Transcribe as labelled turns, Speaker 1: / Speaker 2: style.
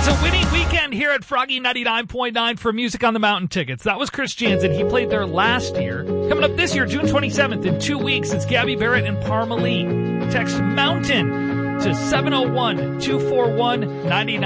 Speaker 1: a winning weekend here at Froggy 99.9 for Music on the Mountain tickets. That was Chris Jansen. He played there last year. Coming up this year, June 27th, in 2 weeks, it's Gabby Barrett and Parmalee. Text Mountain to 701-241-99.